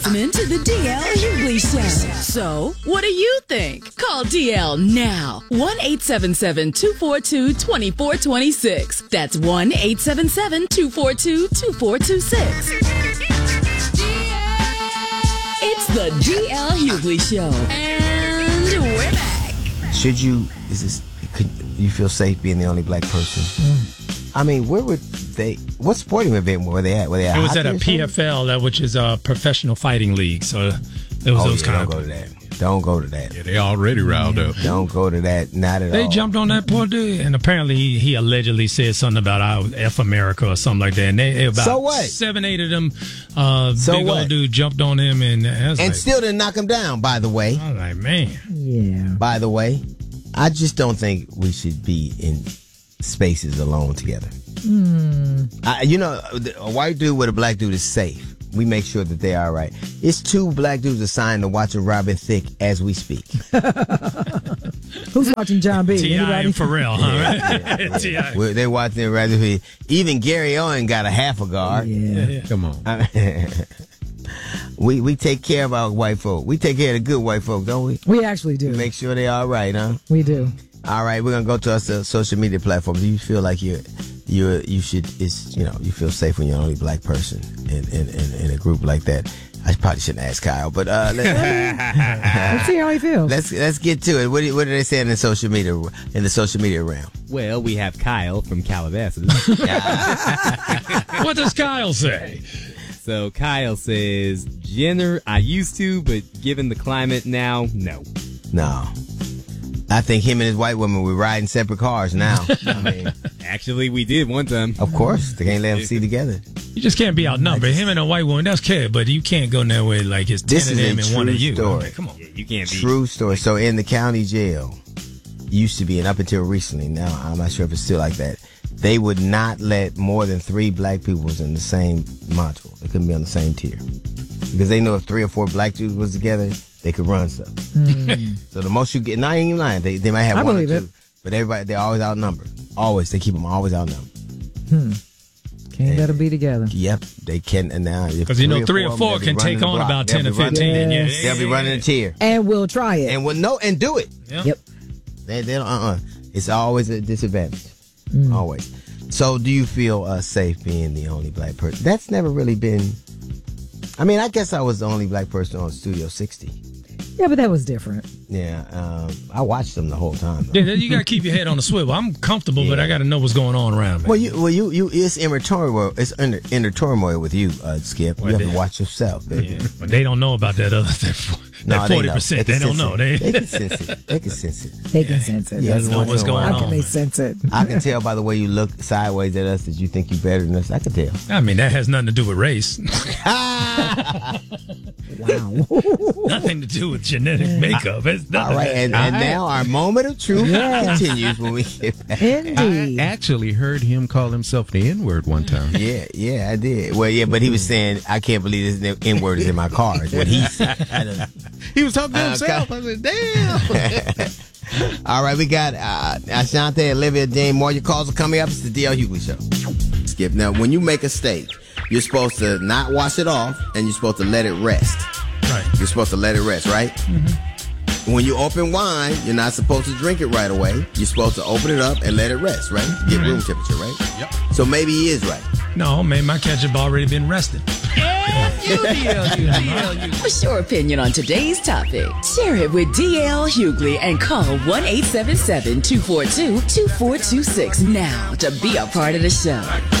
listening to the DL Hughley Show. So, what do you think? Call DL now. 1-877-242-2426. That's 1-877-242-2426. It's the DL Hughley Show. And we're back. Could you feel safe being the only black person? I mean, where would they? What sporting event were they at? It was at a PFL, which is a professional fighting league. So it was those kind of. Don't go to that. Don't go to that. Yeah, they already riled up. Don't go to that. Not at all. They jumped on that poor dude, and apparently he allegedly said something about F America or something like that. And they about so what? 7-8 of them. So big what? old dude jumped on him and still didn't knock him down. By the way. I was like, man. Yeah. By the way, I just don't think we should be in spaces alone together. A white dude with a black dude is safe. We make sure that they're all right. It's two black dudes assigned to watching Robin Thicke as we speak. Who's watching John B? T.I. and Pharrell, huh? Yeah. T.I. They're watching it right here. Even Gary Owen got a half a guard. Yeah. Come on. We take care of our white folk. We take care of the good white folk, don't we? We actually do. Make sure they're all right, huh? We do. All right, we're gonna go to our social media platforms. Do you feel like you feel safe when you're the only black person in a group like that? I probably shouldn't ask Kyle, but let's see how he feels. Let's get to it. What do they say in the social media realm? Well, we have Kyle from Calabasas. What does Kyle say? So Kyle says, Jenner, I used to, but given the climate now, no. No. I think him and his white woman were riding separate cars now. I mean, actually, we did one time. Of course. They can't let them see together. You just can't be outnumbered. Him and a white woman, that's okay, but you can't go that way like it's 10 of them and one of you. Story. I mean, come on. Yeah, you can't be. True story. So in the county jail, used to be, and up until recently, now I'm not sure if it's still like that, they would not let more than 3 black people in the same module. They couldn't be on the same tier. Because they know if 3 or 4 black dudes was together, they could run stuff. So the most you get, not even lying, they might have 1 or 2. But everybody, they're always outnumbered. Always. They keep them always outnumbered. Can't let them be together. They can. And now, because 3 or 4 can take on about 10 or 15. Yes. They'll be running a tier. And we'll try it. And do it. Yep. They don't, It's always a disadvantage. Always. So do you feel safe being the only black person? That's never really been. I mean, I guess I was the only black person on Studio 60. Yeah, but that was different. Yeah, I watched them the whole time. Yeah, you got to keep your head on the swivel. I'm comfortable, but I got to know what's going on around me. Well, you, it's inner turmoil. It's under turmoil with you, Skip. You have to watch yourself. Yeah, but they don't know about that other that 40%. They don't know. They can sense it. They can sense it. They can sense it. They know what's going on. How can they sense it? I can tell by the way you look sideways at us that you think you're better than us. I can tell. I mean, that has nothing to do with race. Wow. Nothing to do with genetic makeup. All right, and now our moment of truth continues when we get back. Indeed. I actually heard him call himself the N-word one time. Yeah, I did. Well, yeah, but he was saying, I can't believe this N-word is in my car, is what he said. He was talking to himself. I said, damn. All right, we got Ashante, Olivia, Jane. More your calls are coming up. It's the DL Hughley Show. Skip. Now, when you make a steak, you're supposed to not wash it off, and you're supposed to let it rest. Right. You're supposed to let it rest, right? When you open wine, you're not supposed to drink it right away. You're supposed to open it up and let it rest, right? Get room temperature, right? Yep. So maybe he is right. No, man, my ketchup already been rested. What's your opinion on today's topic? Share it with DL Hughley and call 1-877-242-2426 now to be a part of the show.